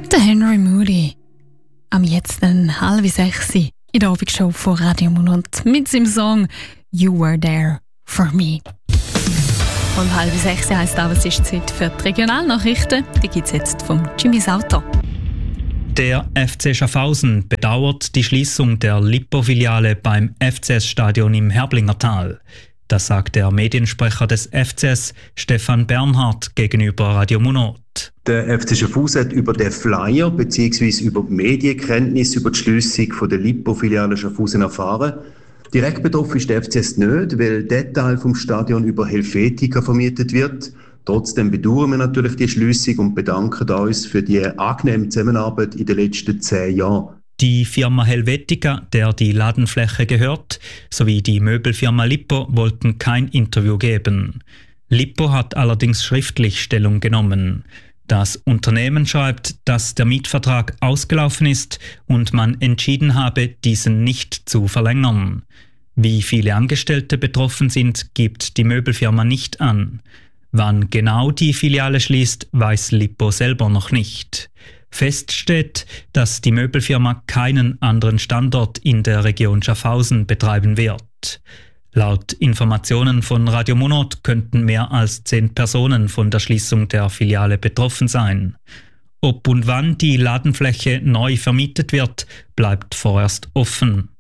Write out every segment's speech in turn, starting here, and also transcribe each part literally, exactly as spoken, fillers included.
Der Henry Moody. Am jetzt ein halb sechs in der Abendshow von Radio Monat mit seinem Song «You Were There For Me». Und halb sechs heisst aber, es ist Zeit für die Regionalnachrichten. Die gibt es jetzt vom Jimmy Sauter. Der F C Schaffhausen bedauert die Schließung der Lippo-Filiale beim F C S-Stadion im Herblingertal. Das sagt der Mediensprecher des F C S, Stefan Bernhard, gegenüber Radio Monat. Der F C Schaffhausen hat über den Flyer bzw. über die Medienkenntnis über die Schliessung von der Lippo-Filiale Schaffhausen erfahren. Direkt betroffen ist der F C S nicht, weil der Teil vom Stadion über Helvetica vermietet wird. Trotzdem bedauern wir natürlich die Schliessung und bedanken uns für die angenehme Zusammenarbeit in den letzten zehn Jahren. Die Firma Helvetica, der die Ladenfläche gehört, sowie die Möbelfirma Lippo wollten kein Interview geben. Lippo hat allerdings schriftlich Stellung genommen. Das Unternehmen schreibt, dass der Mietvertrag ausgelaufen ist und man entschieden habe, diesen nicht zu verlängern. Wie viele Angestellte betroffen sind, gibt die Möbelfirma nicht an. Wann genau die Filiale schließt, weiß Lippo selber noch nicht. Fest steht, dass die Möbelfirma keinen anderen Standort in der Region Schaffhausen betreiben wird. Laut Informationen von Radio Monat könnten mehr als zehn Personen von der Schließung der Filiale betroffen sein. Ob und wann die Ladenfläche neu vermietet wird, bleibt vorerst offen.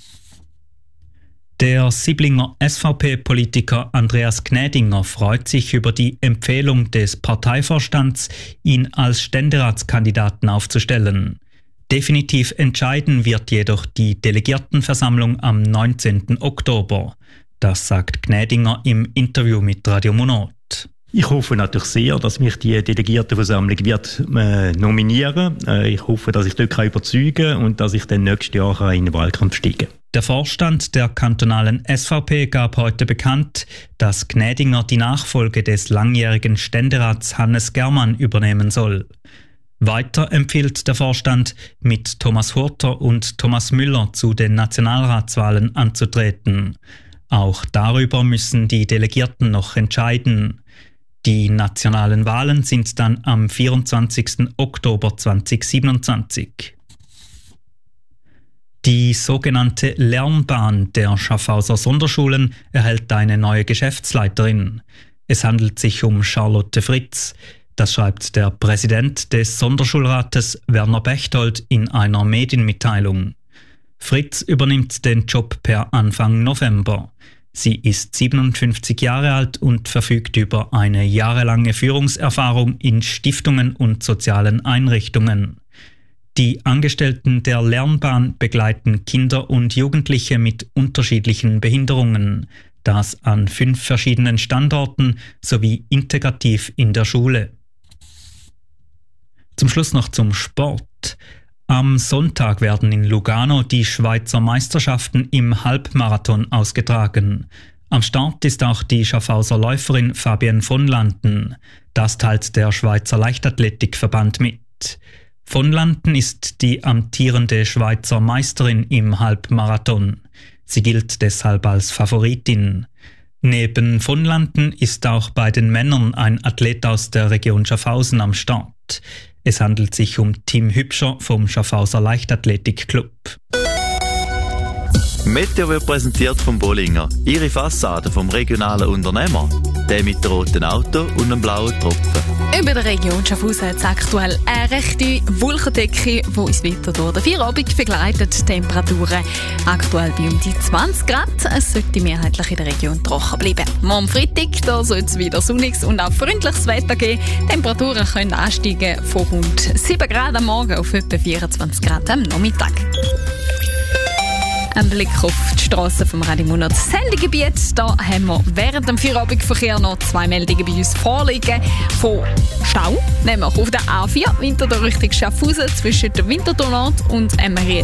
Der Siblinger S V P-Politiker Andreas Gnädinger freut sich über die Empfehlung des Parteivorstands, ihn als Ständeratskandidaten aufzustellen. Definitiv entscheiden wird jedoch die Delegiertenversammlung am neunzehnten Oktober. Das sagt Gnädinger im Interview mit Radio Monat. Ich hoffe natürlich sehr, dass mich die Delegiertenversammlung wird äh, nominieren. Äh, ich hoffe, dass ich dort kann überzeugen kann und dass ich dann nächstes Jahr in den Wahlkampf steige. Der Vorstand der kantonalen S V P gab heute bekannt, dass Gnädinger die Nachfolge des langjährigen Ständerats Hannes Germann übernehmen soll. Weiter empfiehlt der Vorstand, mit Thomas Hurter und Thomas Müller zu den Nationalratswahlen anzutreten. Auch darüber müssen die Delegierten noch entscheiden. Die nationalen Wahlen sind dann am vierundzwanzigsten Oktober zweitausendsiebenundzwanzig. Die sogenannte Lernbahn der Schaffhauser Sonderschulen erhält eine neue Geschäftsleiterin. Es handelt sich um Charlotte Fritz. Das schreibt der Präsident des Sonderschulrates Werner Bechtold in einer Medienmitteilung. Fritz übernimmt den Job per Anfang November. Sie ist siebenundfünfzig Jahre alt und verfügt über eine jahrelange Führungserfahrung in Stiftungen und sozialen Einrichtungen. Die Angestellten der Lernbahn begleiten Kinder und Jugendliche mit unterschiedlichen Behinderungen, das an fünf verschiedenen Standorten sowie integrativ in der Schule. Zum Schluss noch zum Sport. Am Sonntag werden in Lugano die Schweizer Meisterschaften im Halbmarathon ausgetragen. Am Start ist auch die Schaffhauser Läuferin Fabienne von Landen. Das teilt der Schweizer Leichtathletikverband mit. Von Landen ist die amtierende Schweizer Meisterin im Halbmarathon. Sie gilt deshalb als Favoritin. Neben von Landen ist auch bei den Männern ein Athlet aus der Region Schaffhausen am Start. Es handelt sich um Tim Hübscher vom Schaffhauser Leichtathletikclub. Meteo wird präsentiert vom Bollinger. Ihre Fassade vom regionalen Unternehmer. Der mit dem roten Auto und einem blauen Tropfen. Über der Region Schaffhausen hat es aktuell eine rechte Wolkendecke, die uns weiter durch den Feierabend begleitet. Temperaturen aktuell bei um die zwanzig Grad. Es sollte mehrheitlich in der Region trocken bleiben. Morgen Freitag da soll es wieder sonniges und auch freundliches Wetter geben. Temperaturen können ansteigen von rund sieben Grad am Morgen auf etwa vierundzwanzig Grad am Nachmittag. Ein Blick auf die Strassen vom Radio Monat Sendegebiet. Da haben wir während dem Feierabendverkehr noch zwei Meldungen bei uns vorliegen. Von Stau, nämlich auf der A vier, Winterthur Richtung Schaffhausen zwischen der Winterthurnord und Emmerich